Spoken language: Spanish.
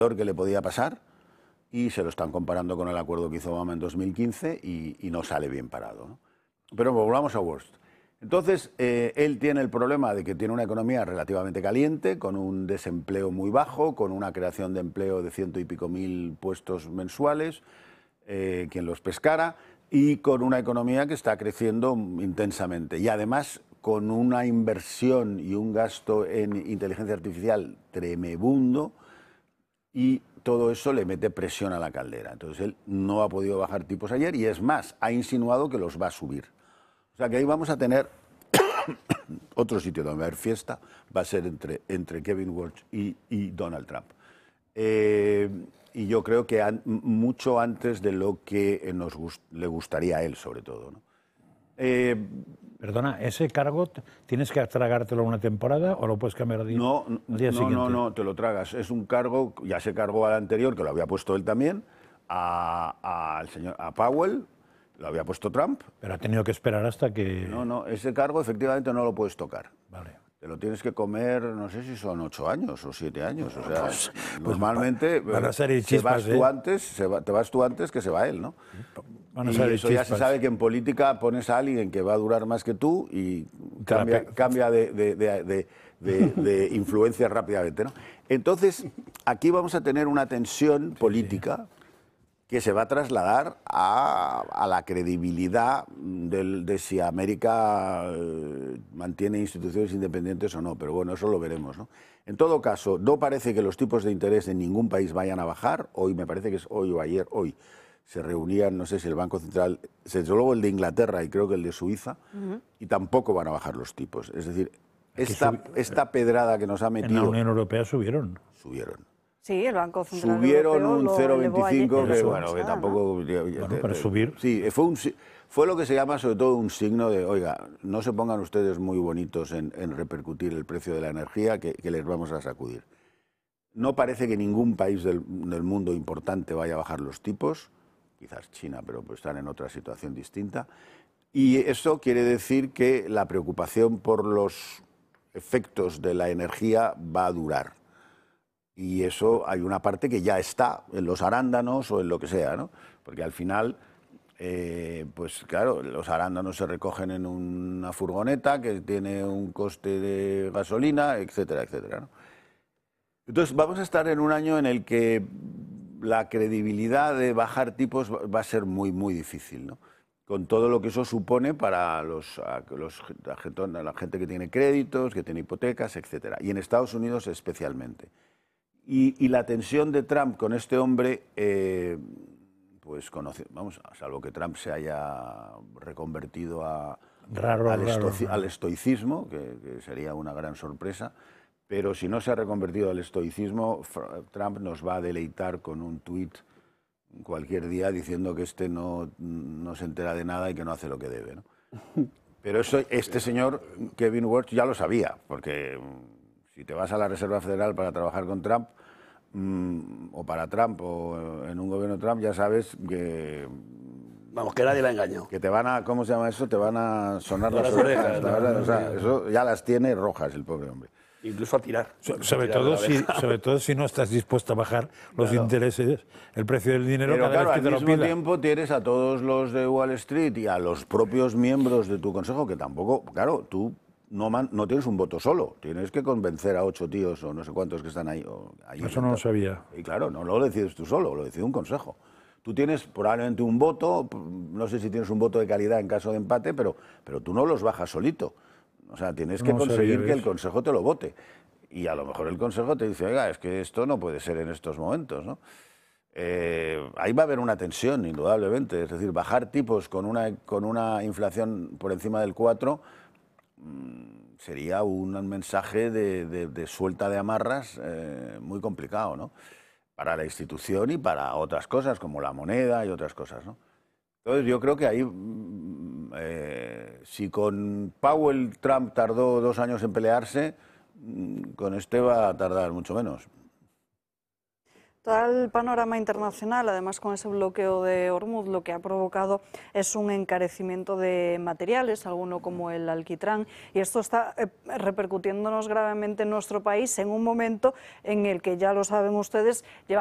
que le podía pasar y se lo están comparando con el acuerdo que hizo Obama en 2015 y no sale bien parado, ¿no? Pero volvamos a Wurst. Entonces, él tiene el problema de que tiene una economía relativamente caliente, con un desempleo muy bajo, con una creación de empleo de 100 y pico mil puestos mensuales, quien los pescara, y con una economía que está creciendo intensamente. Y además con una inversión y un gasto en inteligencia artificial tremebundo, y todo eso le mete presión a la caldera. Entonces él no ha podido bajar tipos ayer y es más, ha insinuado que los va a subir. O sea que ahí vamos a tener otro sitio donde va a haber fiesta, va a ser entre Kevin Warsh y Donald Trump. Y yo creo que mucho antes de lo que le gustaría a él, sobre todo, ¿no? Perdona, ¿ese cargo tienes que tragártelo una temporada o lo puedes cambiar al día siguiente? No, te lo tragas. Es un cargo, ya se cargó al anterior, que lo había puesto él también, a Powell, lo había puesto Trump. Pero ha tenido que esperar hasta que... No, ese cargo efectivamente no lo puedes tocar. Vale. Te lo tienes que comer, no sé si son 8 años o 7 años. O sea, normalmente van a salir chispas, te vas tú antes que se va él, ¿no? Van a Y salir eso chispas. ya se sabe que en política pones a alguien que va a durar más que tú y cambia de influencia rápidamente, ¿no? Entonces, aquí vamos a tener una tensión política que se va a trasladar a la credibilidad de si América mantiene instituciones independientes o no, pero bueno, eso lo veremos, ¿no? En todo caso, no parece que los tipos de interés en ningún país vayan a bajar. Hoy, me parece que es hoy o ayer, hoy se reunían, no sé si el Banco Central, desde luego el de Inglaterra y creo que el de Suiza, y tampoco van a bajar los tipos. Es decir, esta pedrada que nos ha metido... En la Unión Europea subieron. Sí, el Banco Central subieron Europeo un 0,25, que bueno, que tampoco... Bueno, pero subir... Sí, fue lo que se llama sobre todo un signo de, oiga, no se pongan ustedes muy bonitos en repercutir el precio de la energía, que les vamos a sacudir. No parece que ningún país del mundo importante vaya a bajar los tipos, quizás China, pero pues están en otra situación distinta. Y eso quiere decir que la preocupación por los efectos de la energía va a durar. Y eso hay una parte que ya está en los arándanos o en lo que sea, ¿no? Porque al final, pues claro, los arándanos se recogen en una furgoneta que tiene un coste de gasolina, etcétera, etcétera, ¿no? Entonces vamos a estar en un año en el que la credibilidad de bajar tipos va a ser muy, muy difícil, ¿no? Con todo lo que eso supone para la gente que tiene créditos, que tiene hipotecas, etcétera. Y en Estados Unidos especialmente. Y la tensión de Trump con este hombre, pues salvo que Trump se haya reconvertido al estoicismo, que sería una gran sorpresa, pero si no se ha reconvertido al estoicismo, Trump nos va a deleitar con un tuit cualquier día diciendo que no se entera de nada y que no hace lo que debe, ¿no? Pero este señor, Kevin Warsh, ya lo sabía, porque si te vas a la Reserva Federal para trabajar con Trump, o para Trump, o en un gobierno Trump, ya sabes que... Vamos, que nadie la engañó. Que te van a, ¿cómo se llama eso? Te van a sonar las orejas. O sea, eso ya las tiene rojas el pobre hombre. Incluso a tirar. Sobre todo si no estás dispuesto a bajar los intereses, el precio del dinero, pero cada vez que te lo pida. Al mismo tiempo tienes a todos los de Wall Street y a los propios miembros de tu consejo que tampoco, claro, tú no tienes un voto solo, tienes que convencer a 8 tíos o no sé cuántos que están ahí. Eso no lo sabía. Y claro, no lo decides tú solo, lo decide un consejo. Tú tienes probablemente un voto, no sé si tienes un voto de calidad en caso de empate, pero tú no los bajas solito. O sea, tienes que conseguir que el Consejo te lo vote. Y a lo mejor el Consejo te dice, oiga, es que esto no puede ser en estos momentos, ¿no? Ahí va a haber una tensión, indudablemente. Es decir, bajar tipos con una inflación por encima del 4 sería un mensaje de suelta de amarras muy complicado, ¿no? Para la institución y para otras cosas, como la moneda y otras cosas, ¿no? Entonces yo creo que ahí, si con Powell Trump tardó 2 años en pelearse, con este va a tardar mucho menos. Todo el panorama internacional, además con ese bloqueo de Hormuz, lo que ha provocado es un encarecimiento de materiales, alguno como el alquitrán, y esto está repercutiéndonos gravemente en nuestro país en un momento en el que, ya lo saben ustedes,